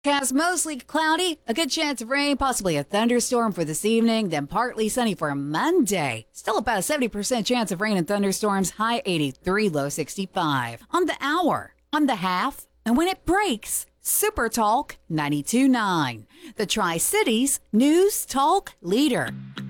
Cast mostly cloudy, a good chance of rain, possibly a thunderstorm for this evening, then partly sunny for Monday. Still about a 70% chance of rain and thunderstorms, high 83, low 65. On the hour, on the half, and when it breaks, Super Talk 92.9, the Tri-Cities News Talk Leader.